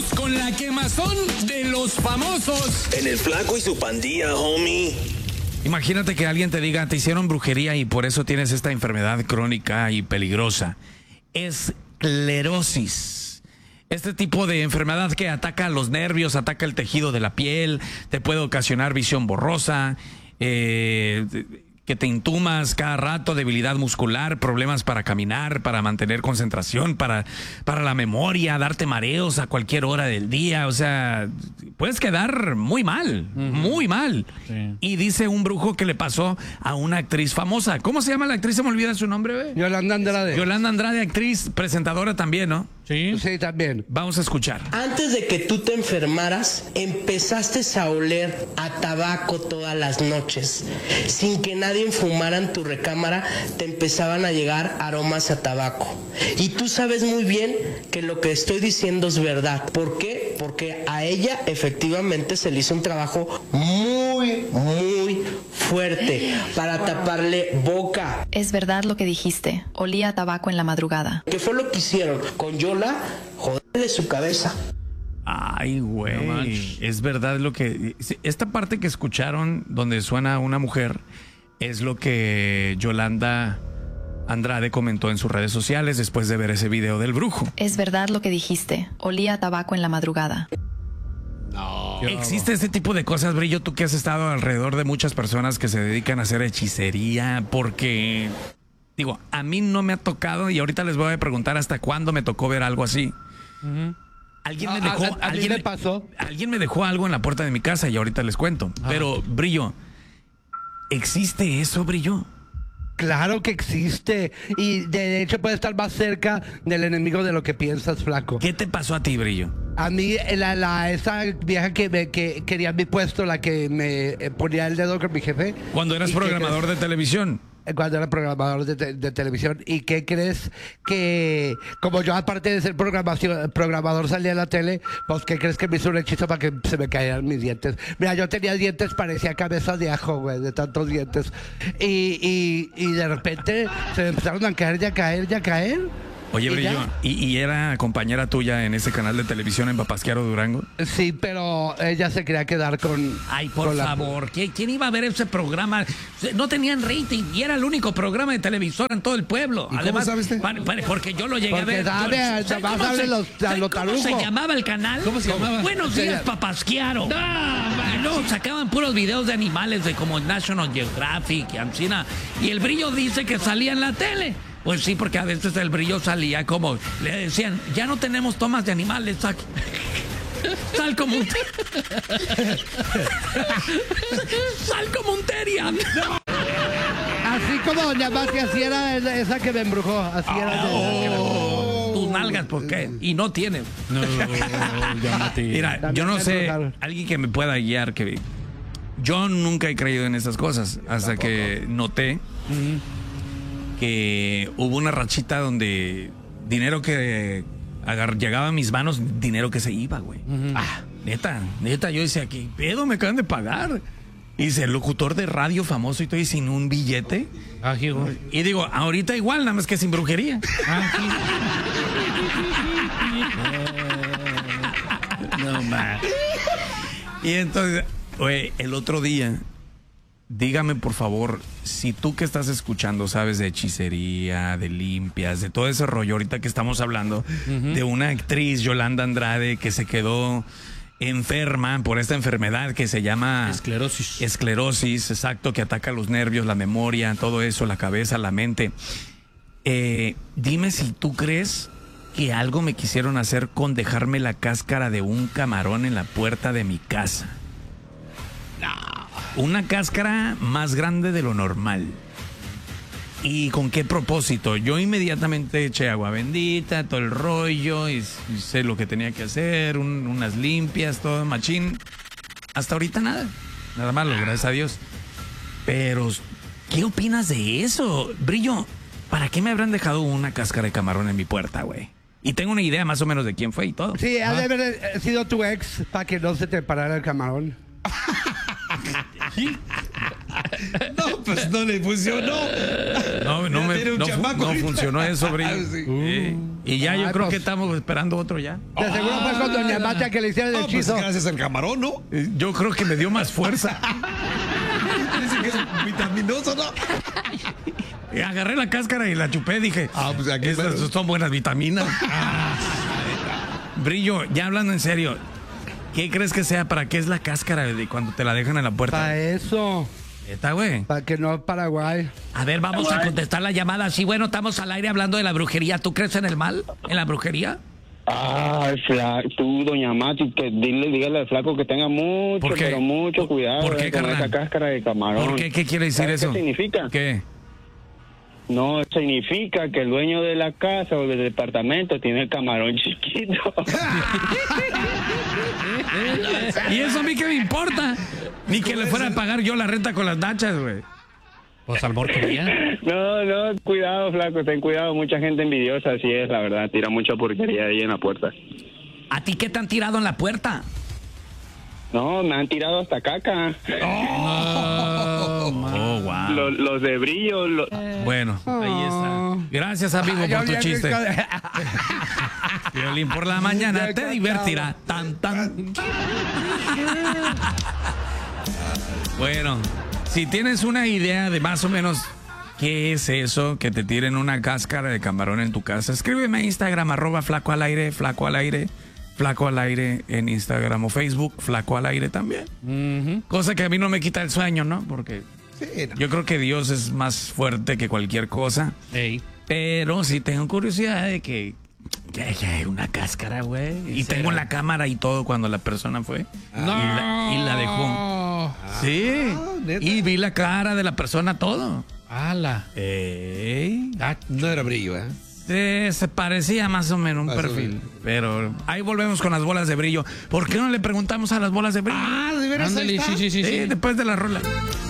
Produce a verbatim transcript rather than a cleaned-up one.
Vamos con la quemazón de los famosos. En el Flaco y su pandilla, homie. Imagínate que alguien te diga, te hicieron brujería y por eso tienes esta enfermedad crónica y peligrosa. Esclerosis. Este tipo de enfermedad que ataca los nervios, ataca el tejido de la piel, te puede ocasionar visión borrosa, eh, que te intumas cada rato, debilidad muscular, problemas para caminar, para mantener concentración, para, para la memoria, darte mareos a cualquier hora del día. O sea, puedes quedar muy mal, uh-huh. muy mal. Sí. Y dice un brujo que le pasó a una actriz famosa. ¿Cómo se llama la actriz? Se me olvida su nombre, ¿ve? Yolanda Andrade. Yolanda Andrade, actriz, presentadora también, ¿no? Sí. Sí, también. Vamos a escuchar. Antes de que tú te enfermaras, empezaste a oler a tabaco todas las noches. Sin que nadie fumara en tu recámara, te empezaban a llegar aromas a tabaco. Y tú sabes muy bien que lo que estoy diciendo es verdad. ¿Por qué? Porque a ella efectivamente se le hizo un trabajo muy, muy fuerte para taparle boca. Es verdad lo que dijiste. Olía a tabaco en la madrugada. ¿Qué fue lo que hicieron con Yola? Joderle su cabeza. Ay, güey. No, es verdad lo que... Esta parte que escucharon donde suena una mujer es lo que Yolanda Andrade comentó en sus redes sociales después de ver ese video del brujo. Es verdad lo que dijiste. Olía a tabaco en la madrugada. No. ¿Existe este tipo de cosas, Brillo? Tú que has estado alrededor de muchas personas que se dedican a hacer hechicería, porque... Digo, a mí no me ha tocado y ahorita les voy a preguntar hasta cuándo me tocó ver algo así. Uh-huh. Alguien me dejó... A, a, a alguien me pasó. Alguien me dejó algo en la puerta de mi casa y ahorita les cuento. Ah. Pero, Brillo, ¿existe eso, Brillo? Claro que existe. Y de hecho puede estar más cerca del enemigo de lo que piensas, Flaco. ¿Qué te pasó a ti, Brillo? A mí, la, la, esa vieja que, me, que quería mi puesto, la que me ponía el dedo con mi jefe. Cuando eras programador de televisión. Cuando era programador de, te, de televisión. ¿Y qué crees? Que como yo, aparte de ser programación, programador, salía en la tele, pues ¿qué crees? Que me hizo un hechizo para que se me cayeran mis dientes. Mira, yo tenía dientes, parecía cabeza de ajo, güey, de tantos dientes. Y, y, y de repente se me empezaron a caer, ya caer, ya caer. Oye, Brillo, ¿y, ¿y era compañera tuya en ese canal de televisión en Papasquiaro, Durango? Sí, pero ella se quería quedar con... Ay, por con favor, la... ¿quién iba a ver ese programa? No tenían rating y era el único programa de televisora en todo el pueblo. ¿Y Además, cómo sabes? Para, para, porque yo lo llegué porque a ver. Sabe, yo, ¿sabes cómo, se, los, los ¿cómo se llamaba el canal? ¿Cómo se llamaba? Buenos días, sí. Papasquiaro. No, y luego sacaban puros videos de animales de como National Geographic y Ancina. Y el Brillo dice que salía en la tele. Pues sí, porque a veces el Brillo salía como... Le decían, ya no tenemos tomas de animales, sal, sal como un... Sal como un terian. Así como Doña Mati, así era esa que me embrujó. Así oh, era. Oh, tus nalgas, ¿por qué? Y no tienes. No, ya Mati. Mira, yo no sé, alguien que me pueda guiar, que... Yo nunca he creído en estas cosas, hasta Tampoco. que noté... Uh-huh. que hubo una rachita donde dinero que agar, llegaba a mis manos, dinero que se iba, güey. Uh-huh. Ah, neta, neta, yo decía, ¿qué pedo? Me acaban de pagar. Y dice, el locutor de radio famoso y estoy sin un billete. Ah, sí, güey. Y digo, ahorita igual, nada más que sin brujería. Ah, sí. No, man. Y entonces, güey, el otro día... Dígame, por favor, si tú que estás escuchando sabes de hechicería, de limpias, de todo ese rollo ahorita que estamos hablando, uh-huh. de una actriz, Yolanda Andrade, que se quedó enferma por esta enfermedad que se llama... Esclerosis. Esclerosis, exacto, que ataca los nervios, la memoria, todo eso, la cabeza, la mente. Eh, dime si tú crees que algo me quisieron hacer con dejarme la cáscara de un camarón en la puerta de mi casa. No. Una cáscara más grande de lo normal. ¿Y con qué propósito? Yo inmediatamente eché agua bendita, todo el rollo, y, y sé lo que tenía que hacer, un, unas limpias, todo machín. Hasta ahorita nada. Nada malo, gracias a Dios. Pero, ¿qué opinas de eso? Brillo, ¿para qué me habrán dejado una cáscara de camarón en mi puerta, güey? Y tengo una idea más o menos de quién fue y todo. Sí, ha ¿Ah? de haber sido tu ex para que no se te parara el camarón. No, pues no le funcionó. No, no, me, no, fu- no funcionó eso, Brillo. Sí. Uh. Y ya yo Ay, creo pues. que estamos esperando otro ya. De seguro fue con Doña Macha que le hicieron el No, pues hechizo. gracias al camarón, ¿no? Eh, Yo creo que me dio más fuerza. Dicen que es vitaminoso, ¿no? Y agarré la cáscara y la chupé, dije. Ah, pues aquí Estas pero- son buenas vitaminas. Brillo, ya hablando en serio, ¿qué crees que sea? ¿Para qué es la cáscara de cuando te la dejan en la puerta? Para eso. Está, güey. Para que no Paraguay. A ver, vamos a contestar la llamada. Sí, bueno, estamos al aire hablando de la brujería. ¿Tú crees en el mal? ¿En la brujería? Ay, flaco, tú, doña Mati, que dile, dígale al flaco que tenga mucho, ¿Por qué? pero mucho cuidado ¿Por qué, eh, con carnal? esa cáscara de camarón. ¿Por qué? ¿Qué quiere decir ¿Sabes eso? qué significa? ¿Qué? No, significa que el dueño de la casa o del departamento tiene el camarón chiquito. ¿Y eso a mí qué me importa? Ni que le fuera a pagar yo la renta con las nachas, güey. Pues Salmor quería. No, no, cuidado, flaco, ten cuidado. Mucha gente envidiosa, así es, la verdad. Tira mucha porquería ahí en la puerta. ¿A ti qué te han tirado en la puerta? No, me han tirado hasta caca. Oh, wow. Los, los de brillo, los... Bueno, ahí está. Gracias, amigo, Ay, yo por tu bien chiste. rico de- Violín por la mañana Ya te he divertirá. Tan, tan. Bueno, si tienes una idea de más o menos qué es eso, que te tiren una cáscara de camarón en tu casa, escríbeme a Instagram, arroba flaco al aire, flaco al aire, flaco al aire en Instagram o Facebook, flaco al aire también. Cosa que a mí no me quita el sueño, ¿no? Porque Sí, no. yo creo que Dios es más fuerte que cualquier cosa. Ey. Pero sí tengo curiosidad de que ya, ya hay una cáscara, güey. Y tengo la cámara y todo cuando la persona fue. No. Y, la, y la dejó. Sí. ¿neta? Y vi la cara de la persona, todo. Ala. Ey. Ah, No era brillo, ¿eh? Eh, se parecía más o menos un Más o perfil. menos. Pero ahí volvemos con las bolas de brillo. ¿Por qué no le preguntamos a las bolas de brillo? Ah, de veras, ahí ándale, está. sí, sí, sí, Sí, sí. después de la rola.